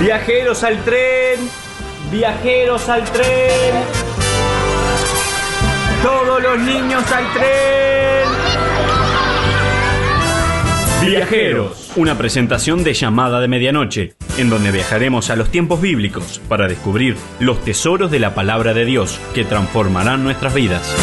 Viajeros al tren, viajeros al tren. Todos los niños al tren. Viajeros, una presentación de Llamada de Medianoche, en donde viajaremos a los tiempos bíblicos para descubrir los tesoros de la palabra de Dios que transformarán nuestras vidas.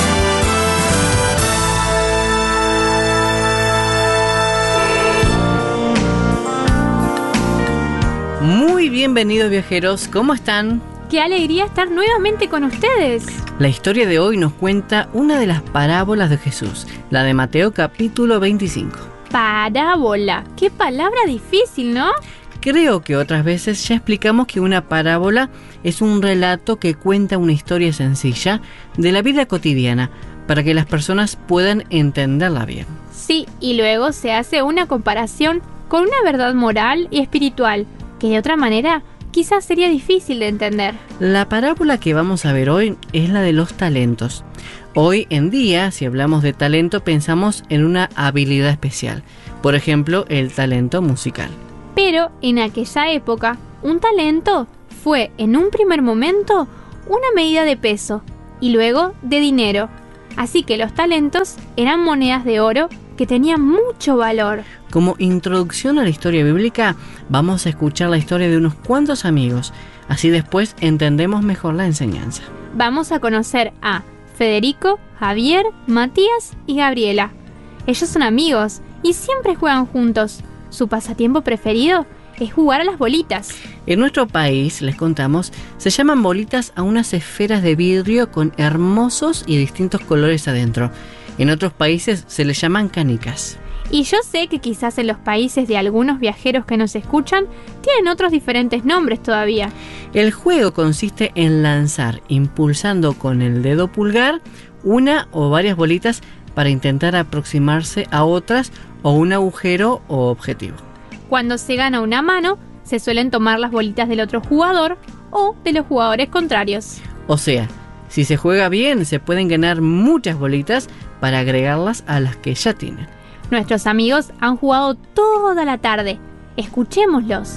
Muy bienvenidos viajeros, ¿cómo están? ¡Qué alegría estar nuevamente con ustedes! La historia de hoy nos cuenta una de las parábolas de Jesús, la de Mateo capítulo 25. Parábola, qué palabra difícil, ¿no? Creo que otras veces ya explicamos que una parábola es un relato que cuenta una historia sencilla de la vida cotidiana para que las personas puedan entenderla bien. Sí, y luego se hace una comparación con una verdad moral y espiritual, que de otra manera quizás sería difícil de entender. La parábola que vamos a ver hoy es la de los talentos. Hoy en día, si hablamos de talento, pensamos en una habilidad especial. Por ejemplo, el talento musical. Pero en aquella época, un talento fue en un primer momento una medida de peso y luego de dinero. Así que los talentos eran monedas de oro que tenían mucho valor. Como introducción a la historia bíblica, vamos a escuchar la historia de unos cuantos amigos. Así después entendemos mejor la enseñanza. Vamos a conocer a Federico, Javier, Matías y Gabriela. Ellos son amigos y siempre juegan juntos. Su pasatiempo preferido es jugar a las bolitas. En nuestro país, les contamos, se llaman bolitas a unas esferas de vidrio con hermosos y distintos colores adentro. En otros países se les llaman canicas. Y yo sé que quizás en los países de algunos viajeros que nos escuchan tienen otros diferentes nombres todavía. El juego consiste en lanzar, impulsando con el dedo pulgar, una o varias bolitas para intentar aproximarse a otras o un agujero o objetivo. Cuando se gana una mano, se suelen tomar las bolitas del otro jugador o de los jugadores contrarios. O sea, si se juega bien, se pueden ganar muchas bolitas para agregarlas a las que ya tienen. Nuestros amigos han jugado toda la tarde. Escuchémoslos.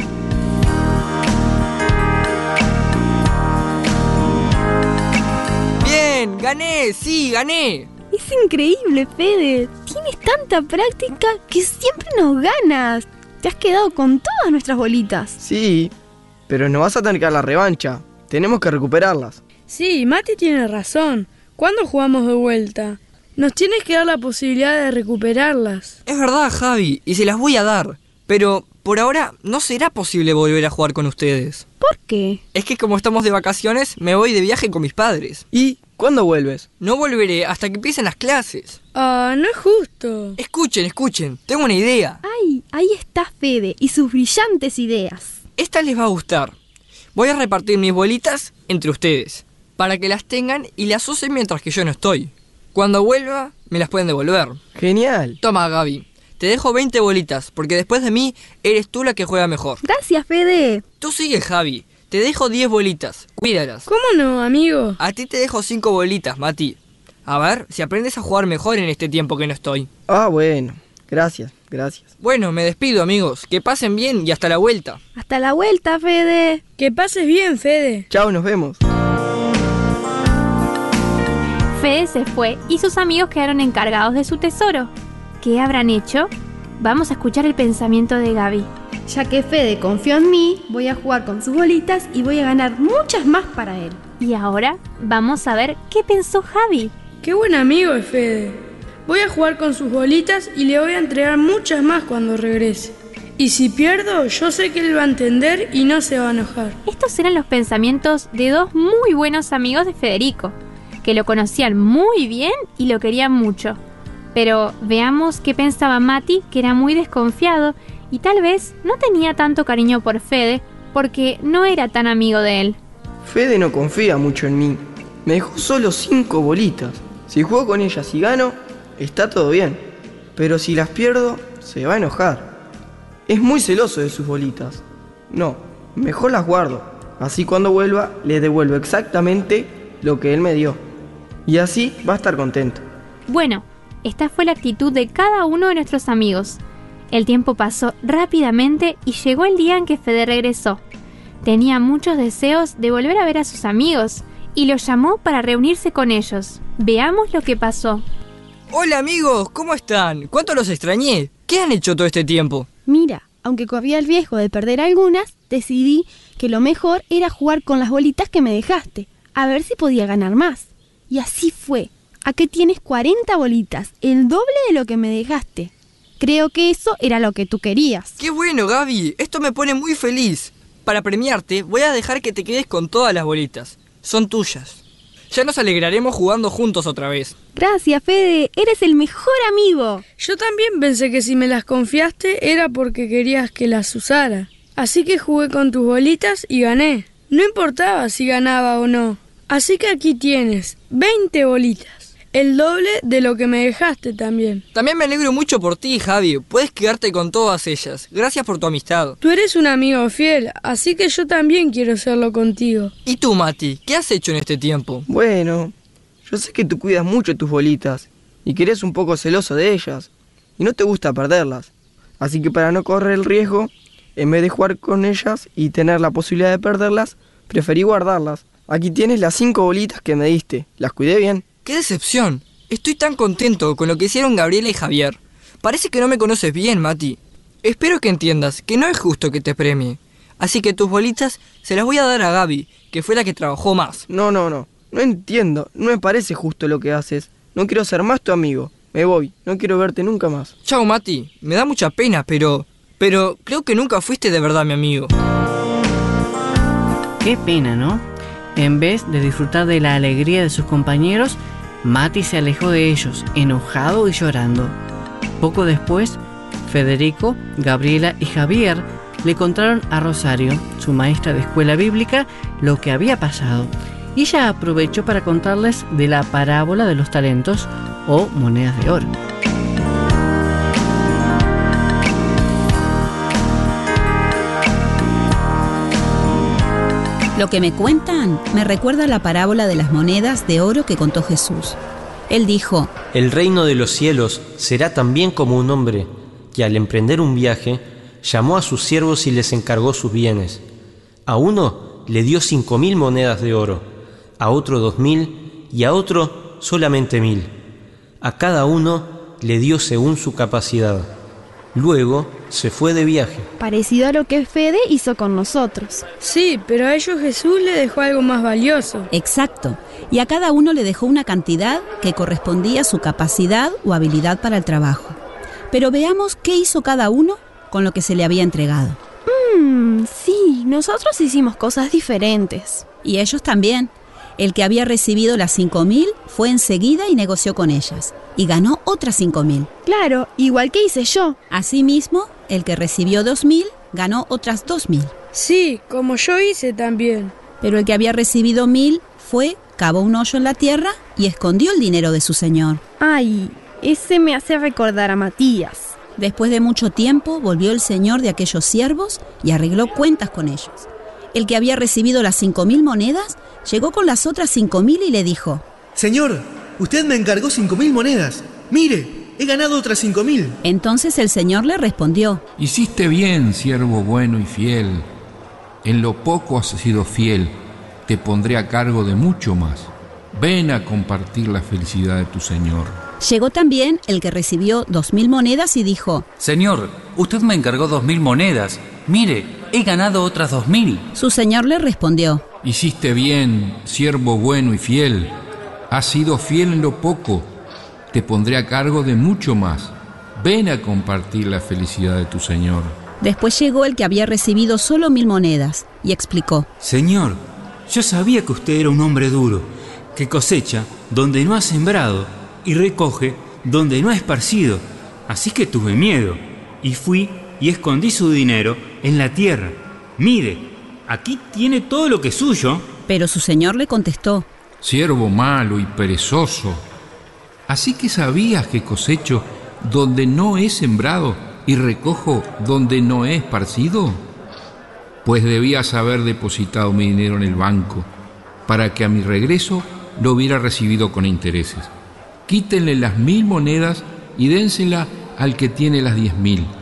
¡Bien! ¡Gané! ¡Sí, gané! Es increíble, Fede. Tienes tanta práctica que siempre nos ganas. Te has quedado con todas nuestras bolitas. Sí, pero nos vas a tener que dar la revancha. Tenemos que recuperarlas. Sí, Mati tiene razón. ¿Cuándo jugamos de vuelta? Nos tienes que dar la posibilidad de recuperarlas. Es verdad, Javi, y se las voy a dar. Pero por ahora no será posible volver a jugar con ustedes. ¿Por qué? Es que como estamos de vacaciones, me voy de viaje con mis padres. ¿Y cuándo vuelves? No volveré hasta que empiecen las clases. Ah, no es justo. Escuchen, tengo una idea. ¡Ay! Ahí está Fede y sus brillantes ideas. Esta les va a gustar. Voy a repartir mis bolitas entre ustedes, para que las tengan y las usen mientras que yo no estoy. Cuando vuelva, me las pueden devolver. ¡Genial! Toma, Gaby. Te dejo 20 bolitas, porque después de mí, eres tú la que juega mejor. Gracias, Fede. Tú sigue, Javi. Te dejo 10 bolitas. Cuídalas. ¿Cómo no, amigo? A ti te dejo 5 bolitas, Mati. A ver si aprendes a jugar mejor en este tiempo que no estoy. Ah, bueno. Gracias. Bueno, me despido, amigos. Que pasen bien y hasta la vuelta. Hasta la vuelta, Fede. Que pases bien, Fede. Chao, nos vemos. Fede se fue y sus amigos quedaron encargados de su tesoro. ¿Qué habrán hecho? Vamos a escuchar el pensamiento de Gaby. Ya que Fede confió en mí, voy a jugar con sus bolitas y voy a ganar muchas más para él. Y ahora vamos a ver qué pensó Javi. Qué buen amigo es Fede. Voy a jugar con sus bolitas y le voy a entregar muchas más cuando regrese. Y si pierdo, yo sé que él va a entender y no se va a enojar. Estos eran los pensamientos de dos muy buenos amigos de Federico, que lo conocían muy bien y lo querían mucho. Pero veamos qué pensaba Mati, que era muy desconfiado y tal vez no tenía tanto cariño por Fede porque no era tan amigo de él. Fede no confía mucho en mí. Me dejó solo 5 bolitas. Si juego con ellas y gano, está todo bien. Pero si las pierdo, se va a enojar. Es muy celoso de sus bolitas. No, mejor las guardo. Así cuando vuelva, le devuelvo exactamente lo que él me dio. Y así va a estar contento. Bueno, esta fue la actitud de cada uno de nuestros amigos. El tiempo pasó rápidamente y llegó el día en que Fede regresó. Tenía muchos deseos de volver a ver a sus amigos y los llamó para reunirse con ellos. Veamos lo que pasó. Hola amigos, ¿cómo están? ¿Cuánto los extrañé? ¿Qué han hecho todo este tiempo? Mira, aunque corría el riesgo de perder algunas, decidí que lo mejor era jugar con las bolitas que me dejaste, a ver si podía ganar más. Y así fue. Aquí tienes 40 bolitas, el doble de lo que me dejaste. Creo que eso era lo que tú querías. ¡Qué bueno, Gaby! Esto me pone muy feliz. Para premiarte, voy a dejar que te quedes con todas las bolitas. Son tuyas. Ya nos alegraremos jugando juntos otra vez. Gracias, Fede. Eres el mejor amigo. Yo también pensé que si me las confiaste era porque querías que las usara. Así que jugué con tus bolitas y gané. No importaba si ganaba o no. Así que aquí tienes 20 bolitas. El doble de lo que me dejaste también. También me alegro mucho por ti, Javi. Puedes quedarte con todas ellas. Gracias por tu amistad. Tú eres un amigo fiel, así que yo también quiero serlo contigo. ¿Y tú, Mati? ¿Qué has hecho en este tiempo? Bueno, yo sé que tú cuidas mucho tus bolitas y que eres un poco celoso de ellas y no te gusta perderlas. Así que para no correr el riesgo, en vez de jugar con ellas y tener la posibilidad de perderlas, preferí guardarlas. Aquí tienes las 5 bolitas que me diste. Las cuidé bien. ¡Qué decepción! Estoy tan contento con lo que hicieron Gabriela y Javier. Parece que no me conoces bien, Mati. Espero que entiendas que no es justo que te premie. Así que tus bolitas se las voy a dar a Gaby, que fue la que trabajó más. No entiendo. No me parece justo lo que haces. No quiero ser más tu amigo. Me voy. No quiero verte nunca más. Chao, Mati. Me da mucha pena, pero creo que nunca fuiste de verdad mi amigo. Qué pena, ¿no? En vez de disfrutar de la alegría de sus compañeros, Mati se alejó de ellos, enojado y llorando. Poco después, Federico, Gabriela y Javier le contaron a Rosario, su maestra de escuela bíblica, lo que había pasado. Y ella aprovechó para contarles de la parábola de los talentos o monedas de oro. Lo que me cuentan me recuerda a la parábola de las monedas de oro que contó Jesús. Él dijo: El reino de los cielos será también como un hombre que al emprender un viaje llamó a sus siervos y les encargó sus bienes. A uno le dio 5.000 monedas de oro, a otro 2.000 y a otro solamente 1.000. A cada uno le dio según su capacidad. Luego se fue de viaje. Parecido a lo que Fede hizo con nosotros. Sí, pero a ellos Jesús le dejó algo más valioso. Exacto. Y a cada uno le dejó una cantidad que correspondía a su capacidad o habilidad para el trabajo. Pero veamos qué hizo cada uno con lo que se le había entregado. Sí, nosotros hicimos cosas diferentes. Y ellos también. El que había recibido las 5.000 fue enseguida y negoció con ellas. Y ganó otras 5.000. Claro, igual que hice yo. Asimismo, el que recibió 2.000 ganó otras 2.000. Sí, como yo hice también. Pero el que había recibido 1.000 fue, cavó un hoyo en la tierra y escondió el dinero de su señor. Ay, ese me hace recordar a Matías. Después de mucho tiempo volvió el señor de aquellos siervos y arregló cuentas con ellos. El que había recibido las 5.000 monedas llegó con las otras 5.000 y le dijo: Señor, usted me encargó 5.000 monedas. Mire, he ganado otras 5.000. Entonces el señor le respondió: Hiciste bien, siervo bueno y fiel. En lo poco has sido fiel, te pondré a cargo de mucho más. Ven a compartir la felicidad de tu señor. Llegó también el que recibió 2.000 monedas y dijo: Señor, usted me encargó 2.000 monedas. Mire, he ganado otras 2.000. Su señor le respondió: Hiciste bien, siervo bueno y fiel. Has sido fiel en lo poco, te pondré a cargo de mucho más. Ven a compartir la felicidad de tu señor. Después llegó el que había recibido solo 1.000 monedas y explicó: Señor, yo sabía que usted era un hombre duro, que cosecha donde no ha sembrado y recoge donde no ha esparcido. Así que tuve miedo y fui y escondí su dinero en la tierra. Mire, aquí tiene todo lo que es suyo. Pero su señor le contestó: Siervo malo y perezoso, ¿así que sabías que cosecho donde no he sembrado y recojo donde no he esparcido? Pues debías haber depositado mi dinero en el banco, para que a mi regreso lo hubiera recibido con intereses. Quítenle las 1.000 monedas y dénsela al que tiene las 10.000.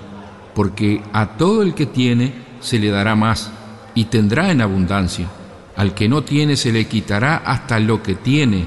porque a todo el que tiene se le dará más, y tendrá en abundancia. Al que no tiene se le quitará hasta lo que tiene,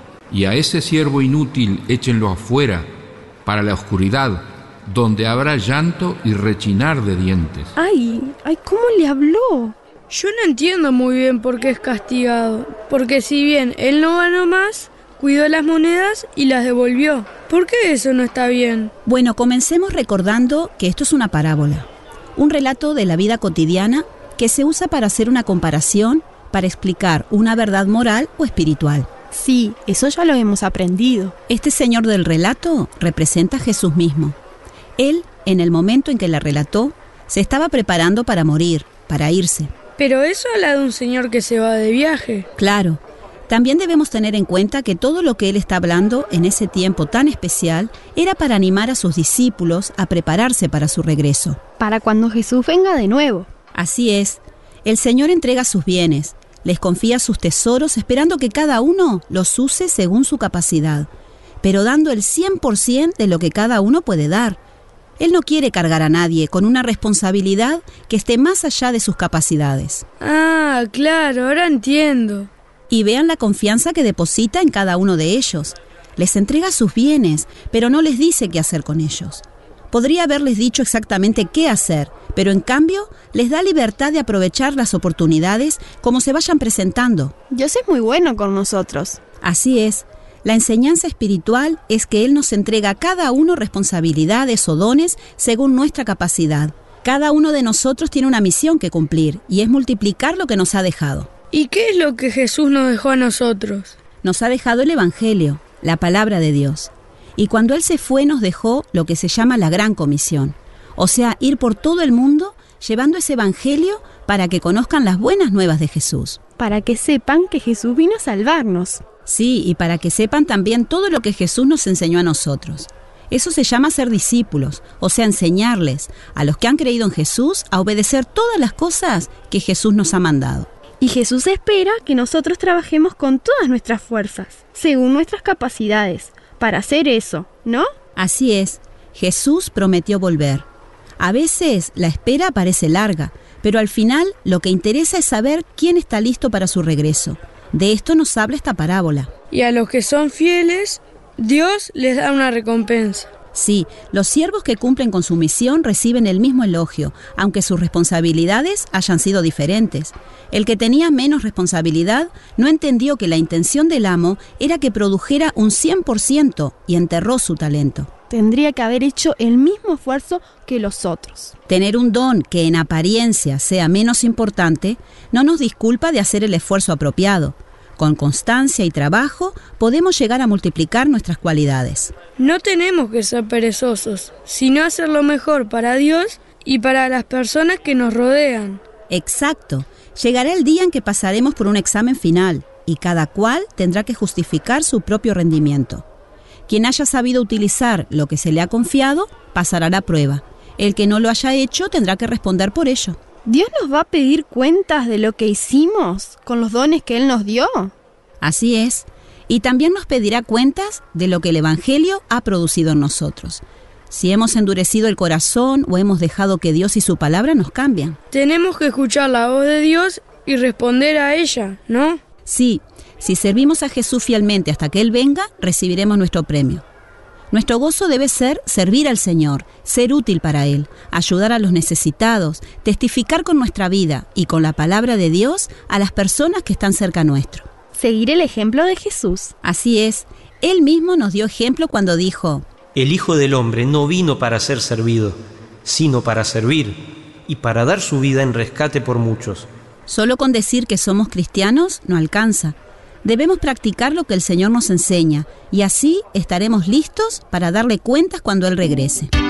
y a ese siervo inútil échenlo afuera, para la oscuridad, donde habrá llanto y rechinar de dientes. Ay, ¿cómo le habló? Yo no entiendo muy bien por qué es castigado, porque si bien él no ganó más, cuidó las monedas y las devolvió. ¿Por qué eso no está bien? Bueno, comencemos recordando que esto es una parábola, un relato de la vida cotidiana que se usa para hacer una comparación, para explicar una verdad moral o espiritual. Sí, eso ya lo hemos aprendido. Este señor del relato representa a Jesús mismo. Él, en el momento en que la relató, se estaba preparando para morir, para irse. Pero eso habla de un señor que se va de viaje. Claro. También debemos tener en cuenta que todo lo que él está hablando en ese tiempo tan especial era para animar a sus discípulos a prepararse para su regreso. Para cuando Jesús venga de nuevo. Así es. El Señor entrega sus bienes, les confía sus tesoros esperando que cada uno los use según su capacidad, pero dando el 100% de lo que cada uno puede dar. Él no quiere cargar a nadie con una responsabilidad que esté más allá de sus capacidades. Ah, claro, ahora entiendo. Y vean la confianza que deposita en cada uno de ellos. Les entrega sus bienes, pero no les dice qué hacer con ellos. Podría haberles dicho exactamente qué hacer, pero en cambio les da libertad de aprovechar las oportunidades como se vayan presentando. Dios es muy bueno con nosotros. Así es. La enseñanza espiritual es que Él nos entrega a cada uno responsabilidades o dones según nuestra capacidad. Cada uno de nosotros tiene una misión que cumplir y es multiplicar lo que nos ha dejado. ¿Y qué es lo que Jesús nos dejó a nosotros? Nos ha dejado el Evangelio, la palabra de Dios. Y cuando Él se fue nos dejó lo que se llama la Gran Comisión. O sea, ir por todo el mundo llevando ese Evangelio para que conozcan las buenas nuevas de Jesús. Para que sepan que Jesús vino a salvarnos. Sí, y para que sepan también todo lo que Jesús nos enseñó a nosotros. Eso se llama ser discípulos, o sea, enseñarles a los que han creído en Jesús a obedecer todas las cosas que Jesús nos ha mandado. Y Jesús espera que nosotros trabajemos con todas nuestras fuerzas, según nuestras capacidades, para hacer eso, ¿no? Así es, Jesús prometió volver. A veces la espera parece larga, pero al final lo que interesa es saber quién está listo para su regreso. De esto nos habla esta parábola. Y a los que son fieles, Dios les da una recompensa. Sí, los siervos que cumplen con su misión reciben el mismo elogio, aunque sus responsabilidades hayan sido diferentes. El que tenía menos responsabilidad no entendió que la intención del amo era que produjera un 100% y enterró su talento. Tendría que haber hecho el mismo esfuerzo que los otros. Tener un don que en apariencia sea menos importante no nos disculpa de hacer el esfuerzo apropiado. Con constancia y trabajo podemos llegar a multiplicar nuestras cualidades. No tenemos que ser perezosos, sino hacer lo mejor para Dios y para las personas que nos rodean. Exacto. Llegará el día en que pasaremos por un examen final y cada cual tendrá que justificar su propio rendimiento. Quien haya sabido utilizar lo que se le ha confiado pasará la prueba. El que no lo haya hecho tendrá que responder por ello. ¿Dios nos va a pedir cuentas de lo que hicimos con los dones que Él nos dio? Así es. Y también nos pedirá cuentas de lo que el Evangelio ha producido en nosotros. Si hemos endurecido el corazón o hemos dejado que Dios y su palabra nos cambien. Tenemos que escuchar la voz de Dios y responder a ella, ¿no? Sí, si servimos a Jesús fielmente hasta que Él venga, recibiremos nuestro premio. Nuestro gozo debe ser servir al Señor, ser útil para Él, ayudar a los necesitados, testificar con nuestra vida y con la palabra de Dios a las personas que están cerca nuestro. Seguir el ejemplo de Jesús. Así es, Él mismo nos dio ejemplo cuando dijo: El Hijo del Hombre no vino para ser servido, sino para servir y para dar su vida en rescate por muchos. Solo con decir que somos cristianos no alcanza. Debemos practicar lo que el Señor nos enseña y así estaremos listos para darle cuentas cuando Él regrese.